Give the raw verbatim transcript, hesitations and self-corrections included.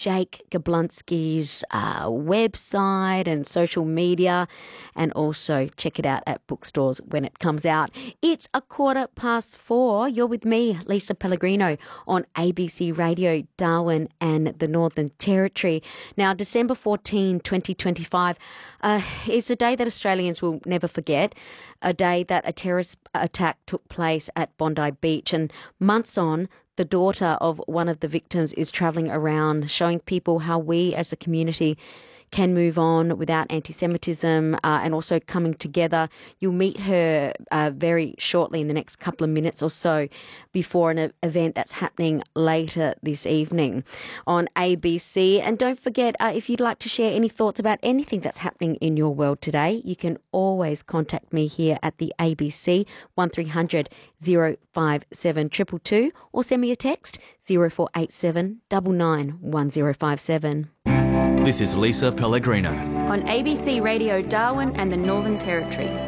Jake Gablonsky's uh, website and social media, and also check it out at bookstores when it comes out. It's a quarter past four. You're with me, Lisa Pellegrino, on A B C Radio, Darwin and the Northern Territory. Now, December fourteenth, twenty twenty-five uh, is a day that Australians will never forget, a day that a terrorist attack took place at Bondi Beach. And months on, the daughter of one of the victims is travelling around showing people how we as a community can move on without anti-Semitism uh, and also coming together. You'll meet her uh, very shortly in the next couple of minutes or so before an event that's happening later this evening on A B C. And don't forget, uh, if you'd like to share any thoughts about anything that's happening in your world today, you can always contact me here at the A B C, one three hundred, zero five seven, two two two, or send me a text, zero four eight seven, nine nine, one zero five seven. This is Lisa Pellegrino on A B C Radio Darwin and the Northern Territory.